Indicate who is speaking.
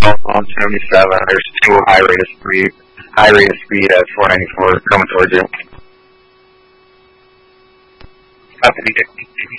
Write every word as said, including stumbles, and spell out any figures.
Speaker 1: south on seventy-seven. There's two high rate of speed, high rate of speed at four ninety-four coming towards you.
Speaker 2: Copy.